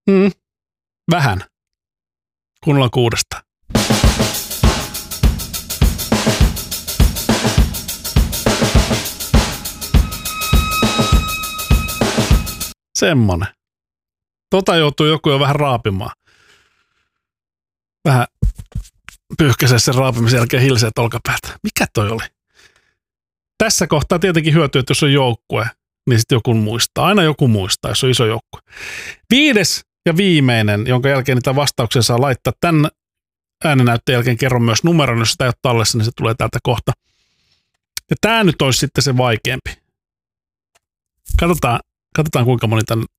Vähän. Kuunnellaan 6. Semmonen. Joutuu joku jo vähän raapimaan. Vähän pyyhkäisee sen raapimisen jälkeen hilseet olkapäät. Mikä toi oli? Tässä kohtaa tietenkin hyötyy, että jos on joukkue, niin sitten joku muistaa. Aina joku muistaa, jos on iso joukkue. 5. ja viimeinen, jonka jälkeen niitä vastauksia saa laittaa. Tämän äänenäytteen jälkeen kerron myös numeron, jos sitä ei ole tallessa, niin se tulee täältä kohta. Ja tämä nyt olisi sitten se vaikeampi. Katsotaan kuinka moni tämän